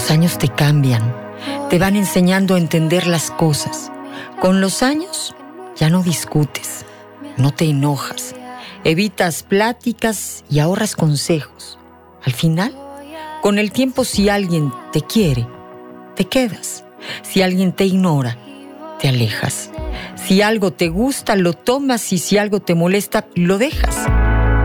Los años te cambian, te van enseñando a entender las cosas. Con los años ya no discutes, no te enojas, evitas pláticas y ahorras consejos. Al final, con el tiempo, si alguien te quiere, te quedas. Si alguien te ignora, te alejas. Si algo te gusta, lo tomas, y si algo te molesta, lo dejas.